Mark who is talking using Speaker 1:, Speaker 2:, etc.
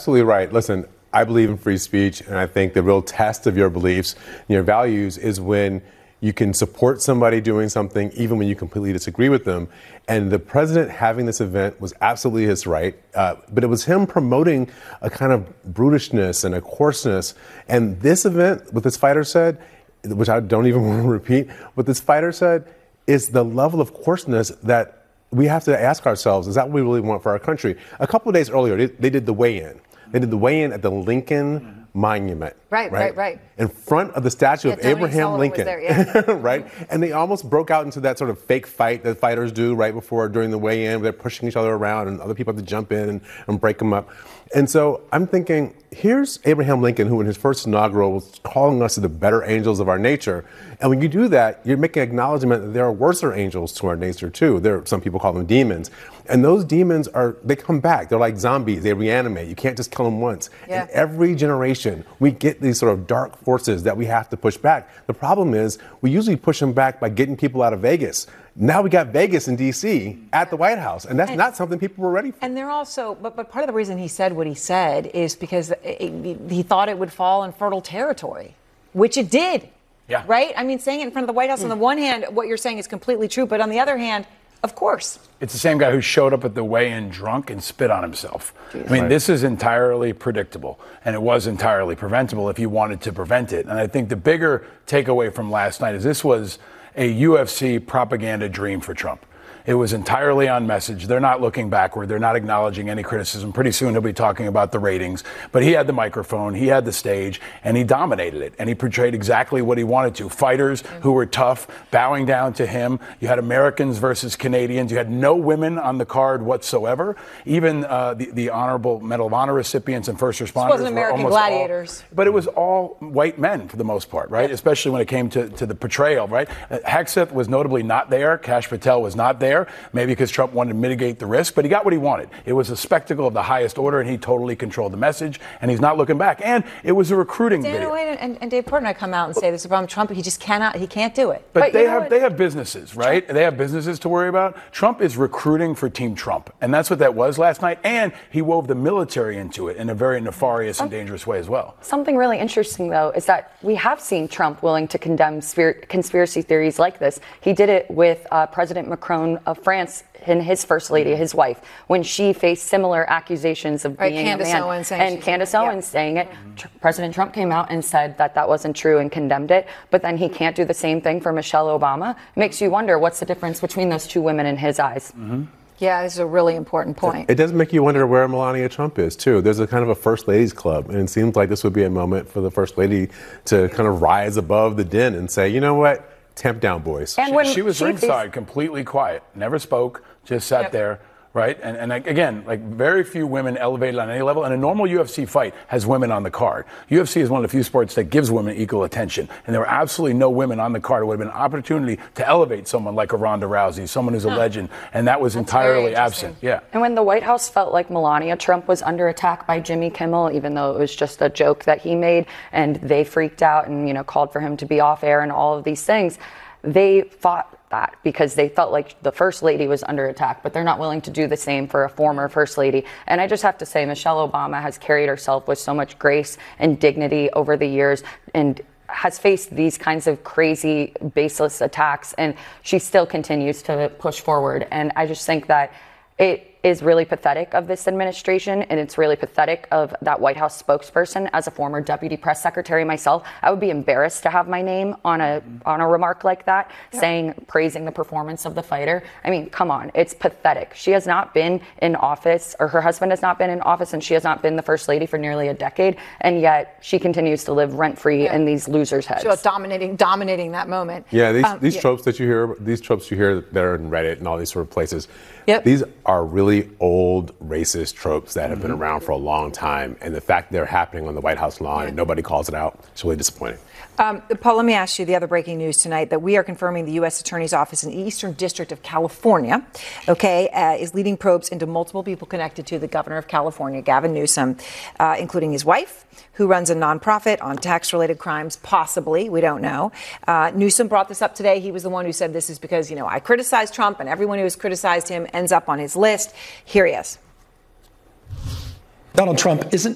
Speaker 1: absolutely right. Listen, I believe in free speech, and I think the real test of your beliefs and your values is when you can support somebody doing something even when you completely disagree with them. And the president having this event was absolutely his right. But it was him promoting a kind of brutishness and a coarseness. And this event, what this fighter said, which I don't even want to repeat, what this fighter said is the level of coarseness that we have to ask ourselves, is that what we really want for our country? A couple of days earlier, they did the weigh-in. They did the weigh-in at the Lincoln Monument.
Speaker 2: Right.
Speaker 1: In front of the statue of Abraham Lincoln.
Speaker 2: There, yeah.
Speaker 1: Right? And they almost broke out into that sort of fake fight that fighters do right before, during the weigh-in. They're pushing each other around and other people have to jump in and break them up. And so I'm thinking, here's Abraham Lincoln, who in his first inaugural was calling us the better angels of our nature. And when you do that, you're making acknowledgement that there are worser angels to our nature too. Some people call them demons. And those demons they come back. They're like zombies. They reanimate. You can't just kill them once.
Speaker 2: Yeah.
Speaker 1: And every generation, we get these sort of dark forces that we have to push back. The problem is we usually push them back by getting people out of Vegas. Now we got Vegas and D.C. at the White House, and that's not something people were ready for.
Speaker 2: And they're also, but part of the reason he said what he said is because he thought it would fall in fertile territory, which it did.
Speaker 3: Yeah.
Speaker 2: Right? I mean, saying it in front of the White House, on the one hand, what you're saying is completely true, but on the other hand, of course.
Speaker 3: It's the same guy who showed up at the weigh-in drunk and spit on himself.
Speaker 2: Jeez.
Speaker 3: I mean,
Speaker 1: Right.
Speaker 3: This is entirely predictable, and it was entirely preventable if you wanted to prevent it. And I think the bigger takeaway from last night is this was a UFC propaganda dream for Trump. It was entirely on message. They're not looking backward. They're not acknowledging any criticism. Pretty soon he'll be talking about the ratings. But he had the microphone, he had the stage, and he dominated it. And he portrayed exactly what he wanted to. Fighters who were tough, bowing down to him. You had Americans versus Canadians. You had no women on the card whatsoever. Even the Honorable Medal of Honor recipients and first responders.
Speaker 2: This wasn't American Gladiators.
Speaker 3: But it was all white men for the most part, right? Especially when it came to the portrayal, right? Hegseth was notably not there. Kash Patel was not there. Maybe because Trump wanted to mitigate the risk, but he got what he wanted. It was a spectacle of the highest order, and he totally controlled the message, and he's not looking back. And it was a recruiting video.
Speaker 2: And Dave Portnoy come out and say this about Trump. He just he can't do it.
Speaker 3: But they have businesses, right? They have businesses to worry about. Trump is recruiting for Team Trump, and that's what that was last night. And he wove the military into it in a very nefarious and dangerous way as well.
Speaker 4: Something really interesting, though, is that we have seen Trump willing to condemn conspiracy theories like this. He did it with President Macron of France and his first lady, his wife, when she faced similar accusations of being
Speaker 2: Candace
Speaker 4: a man.
Speaker 2: Owens saying
Speaker 4: and Candace Owens saying it. President Trump came out and said that wasn't true and condemned it. But then he can't do the same thing for Michelle Obama. It makes you wonder what's the difference between those two women in his eyes.
Speaker 3: Mm-hmm.
Speaker 2: Yeah, this is a really important point.
Speaker 1: It does make you wonder where Melania Trump is, too. There's a kind of a First Ladies Club, and it seems like this would be a moment for the First Lady to kind of rise above the din and say, you know what? Tamp down, boys.
Speaker 4: And
Speaker 3: she was ringside, completely quiet, never spoke, just sat there, right? And again, like very few women elevated on any level. And a normal UFC fight has women on the card. UFC is one of the few sports that gives women equal attention. And there were absolutely no women on the card. It would have been an opportunity to elevate someone like a Ronda Rousey, someone who's a legend. And that was entirely absent. Yeah.
Speaker 4: And when the White House felt like Melania Trump was under attack by Jimmy Kimmel, even though it was just a joke that he made, and they freaked out and, called for him to be off air and all of these things, they fought that because they felt like the First Lady was under attack, but they're not willing to do the same for a former First Lady. And I just have to say, Michelle Obama has carried herself with so much grace and dignity over the years and has faced these kinds of crazy, baseless attacks, and she still continues to push forward. And I just think that it is really pathetic of this administration, and it's really pathetic of that White House spokesperson. As a former deputy press secretary myself, I would be embarrassed to have my name on a remark like that, praising the performance of the fighter. I mean, come on, it's pathetic. She has not been in office, or her husband has not been in office, and she has not been the First Lady for nearly a decade, and yet she continues to live rent-free in these losers' heads.
Speaker 2: She was dominating that moment.
Speaker 1: Yeah, these tropes that you hear, that are in Reddit and all these sort of places, these are really old racist tropes that have been around for a long time, and the fact they're happening on the White House lawn and nobody calls it out, it's really disappointing.
Speaker 2: Paul, let me ask you the other breaking news tonight that we are confirming the U.S. Attorney's Office in the Eastern District of California, is leading probes into multiple people connected to the governor of California, Gavin Newsom, including his wife, who runs a nonprofit on tax-related crimes, possibly. We don't know. Newsom brought this up today. He was the one who said this is because, I criticized Trump, and everyone who has criticized him ends up on his list. Here he is.
Speaker 5: Donald Trump isn't